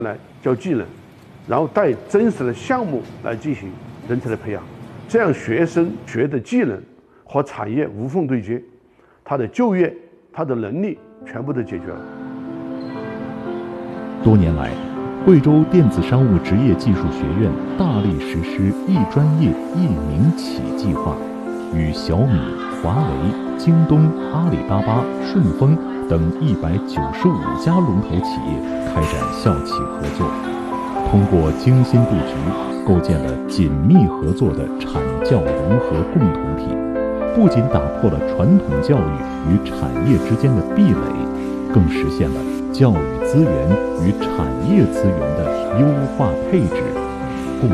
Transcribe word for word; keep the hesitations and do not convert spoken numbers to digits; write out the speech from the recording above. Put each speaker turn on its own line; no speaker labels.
来教技能，然后带真实的项目来进行人才的培养，这样学生学的技能和产业无缝对接，他的就业、他的能力全部都解决了。
多年来，贵州电子商务职业技术学院大力实施“一专业一民企”计划，与小米、华为、京东、阿里巴巴、顺丰等一百九十五家龙头企业开展校企合作，通过精心布局，构建了紧密合作的产教融合共同体，不仅打破了传统教育与产业之间的壁垒，更实现了教育资源与产业资源的优化配置。